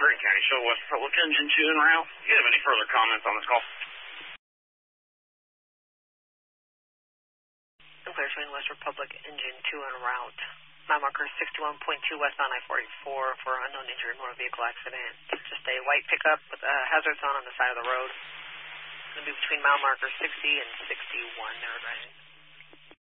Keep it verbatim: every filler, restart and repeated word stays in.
Grant County, show West Republic engine two en route. Do you have any further comments on this call? Clear showing West Republic engine two en route. Mile marker sixty-one point two west on I forty-four for unknown injury motor vehicle accident. Just a white pickup with a hazards on on the side of the road. It's going to be between mile marker sixty and sixty-one. They're driving.